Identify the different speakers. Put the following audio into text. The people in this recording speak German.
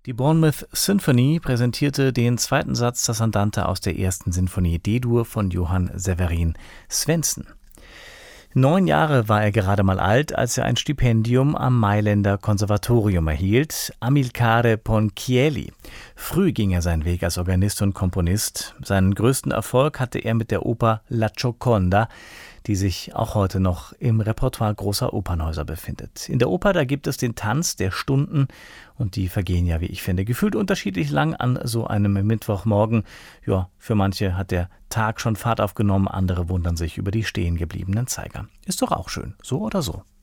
Speaker 1: Die Bournemouth Symphony präsentierte den zweiten Satz des Andante aus der ersten Sinfonie D-Dur von Johann Severin Svendsen. 9 Jahre war er gerade mal alt, als er ein Stipendium am Mailänder Konservatorium erhielt, Amilcare Ponchielli. Früh ging er seinen Weg als Organist und Komponist. Seinen größten Erfolg hatte er mit der Oper La Gioconda, die sich auch heute noch im Repertoire großer Opernhäuser befindet. In der Oper, da gibt es den Tanz der Stunden und die vergehen ja, wie ich finde, gefühlt unterschiedlich lang an so einem Mittwochmorgen. Ja, für manche hat der Tag schon Fahrt aufgenommen, andere wundern sich über die stehen gebliebenen Zeiger. Ist doch auch schön, so oder so.